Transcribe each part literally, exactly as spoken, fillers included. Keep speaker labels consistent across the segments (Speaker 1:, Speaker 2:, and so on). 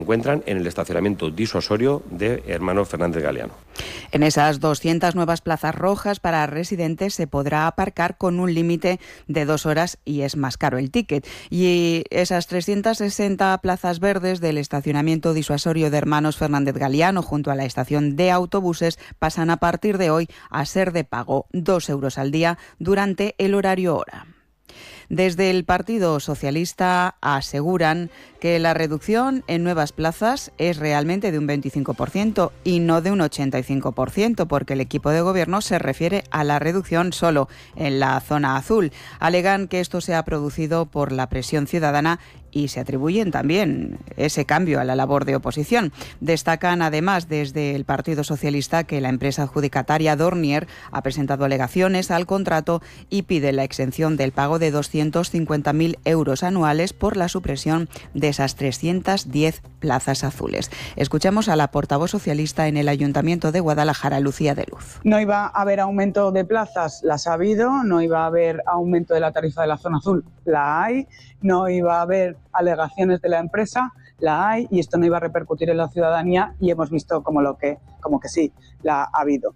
Speaker 1: encuentran en el estacionamiento disuasorio de Hermanos Fernández Galiano.
Speaker 2: En esas doscientas nuevas plazas rojas para residentes se podrá aparcar con un límite de dos horas y es más caro el ticket. Y esas trescientas sesenta plazas verdes del estacionamiento disuasorio de Hermanos Fernández Galiano junto a la estación de autobuses pasan a partir de hoy a ser de pago, dos euros al día durante el horario hora. Desde el Partido Socialista aseguran que la reducción en nuevas plazas es realmente de un veinticinco por ciento y no de un ochenta y cinco por ciento, porque el equipo de gobierno se refiere a la reducción solo en la zona azul. Alegan que esto se ha producido por la presión ciudadana y se atribuyen también ese cambio a la labor de oposición. Destacan además desde el Partido Socialista que la empresa adjudicataria Dornier ha presentado alegaciones al contrato y pide la exención del pago de doscientos cincuenta mil euros anuales por la supresión de esas trescientas diez plazas azules. Escuchamos a la portavoz socialista en el Ayuntamiento de Guadalajara, Lucía de Luz.
Speaker 3: No iba a haber aumento de plazas, las ha habido, no iba a haber aumento de la tarifa de la zona azul, la hay, no iba a haber alegaciones de la empresa, la hay, y esto no iba a repercutir en la ciudadanía y hemos visto como, lo que, como que sí, la ha habido.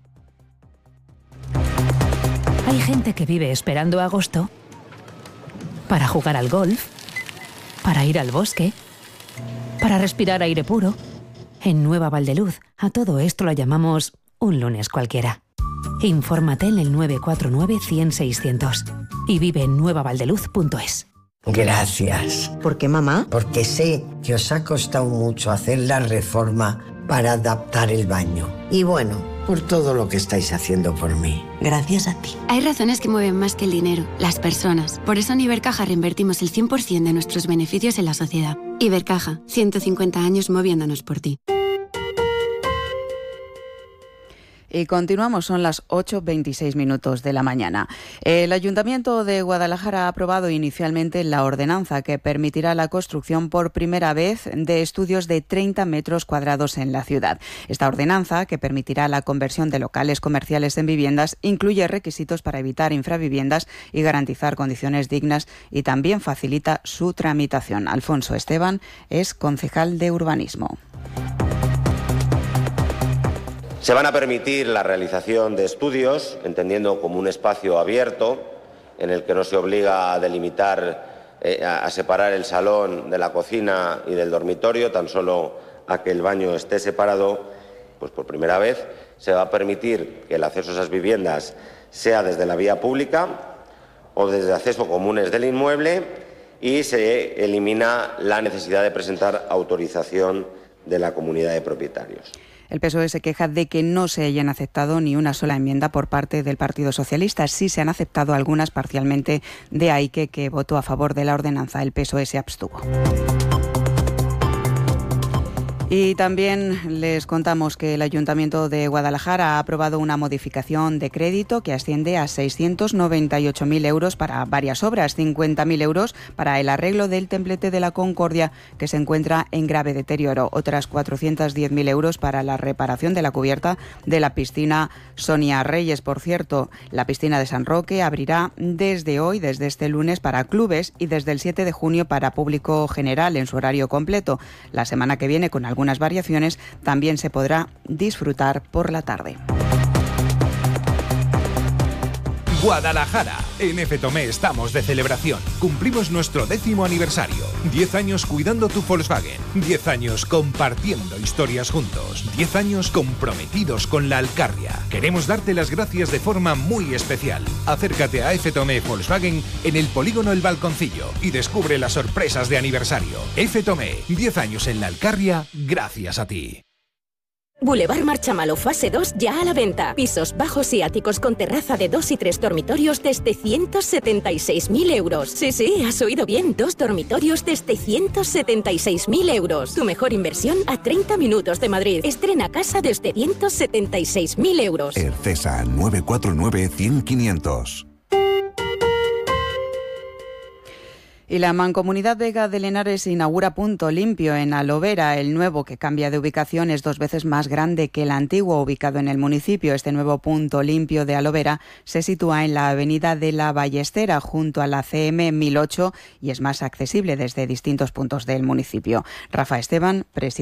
Speaker 4: Hay gente que vive esperando agosto para jugar al golf, para ir al bosque, para respirar aire puro. En Nueva Valdeluz, a todo esto lo llamamos un lunes cualquiera. Infórmate en el nueve cuatro nueve, cien, seiscientos y vive en nueva valdeluz punto es.
Speaker 5: Gracias.
Speaker 6: ¿Por qué, mamá?
Speaker 5: Porque sé que os ha costado mucho hacer la reforma para adaptar el baño. Y bueno, por todo lo que estáis haciendo por mí.
Speaker 6: Gracias a ti.
Speaker 7: Hay razones que mueven más que el dinero, las personas. Por eso en Ibercaja reinvertimos el cien por ciento de nuestros beneficios en la sociedad. Ibercaja, ciento cincuenta años moviéndonos por ti.
Speaker 2: Y continuamos, son las ocho veintiséis minutos de la mañana. El Ayuntamiento de Guadalajara ha aprobado inicialmente la ordenanza que permitirá la construcción por primera vez de estudios de treinta metros cuadrados en la ciudad. Esta ordenanza, que permitirá la conversión de locales comerciales en viviendas, incluye requisitos para evitar infraviviendas y garantizar condiciones dignas y también facilita su tramitación. Alfonso Esteban es concejal de urbanismo.
Speaker 8: Se van a permitir la realización de estudios, entendiendo como un espacio abierto, en el que no se obliga a delimitar, eh, a separar el salón de la cocina y del dormitorio, tan solo a que el baño esté separado. Pues por primera vez se va a permitir que el acceso a esas viviendas sea desde la vía pública o desde acceso comunes del inmueble, y se elimina la necesidad de presentar autorización de la comunidad de propietarios.
Speaker 2: El P S O E se queja de que no se hayan aceptado ni una sola enmienda por parte del Partido Socialista. Sí se han aceptado algunas parcialmente, de ahí que, que votó a favor de la ordenanza. El P S O E se abstuvo. Y también les contamos que el Ayuntamiento de Guadalajara ha aprobado una modificación de crédito que asciende a seiscientos noventa y ocho mil euros para varias obras, cincuenta mil euros para el arreglo del templete de la Concordia, que se encuentra en grave deterioro, otras cuatrocientos diez mil euros para la reparación de la cubierta de la piscina Sonia Reyes. Por cierto, la piscina de San Roque abrirá desde hoy, desde este lunes, para clubes y desde el siete de junio para público general en su horario completo. La semana que viene, con algunas variaciones, también se podrá disfrutar por la tarde.
Speaker 9: Guadalajara. En F. Tomé estamos de celebración. Cumplimos nuestro décimo aniversario. Diez años cuidando tu Volkswagen. Diez años compartiendo historias juntos. Diez años comprometidos con la Alcarria. Queremos darte las gracias de forma muy especial. Acércate a F. Tomé Volkswagen en el polígono El Balconcillo y descubre las sorpresas de aniversario. F. Tomé. Diez años en la Alcarria, gracias a ti.
Speaker 10: Boulevard Marchamalo fase dos ya a la venta. Pisos bajos y áticos con terraza de dos y tres dormitorios desde ciento setenta y seis mil euros. Sí, sí, has oído bien. Dos dormitorios desde ciento setenta y seis mil euros. Tu mejor inversión a treinta minutos de Madrid. Estrena casa desde ciento setenta y seis mil euros.
Speaker 11: Ercesa nueve cuatro nueve, cien, quinientos.
Speaker 2: Y la Mancomunidad Vega de Lenares inaugura Punto Limpio en Alovera. El nuevo, que cambia de ubicación, es dos veces más grande que el antiguo ubicado en el municipio. Este nuevo Punto Limpio de Alovera se sitúa en la avenida de la Ballestera, junto a la C M mil ocho, y es más accesible desde distintos puntos del municipio. Rafa Esteban, presidente.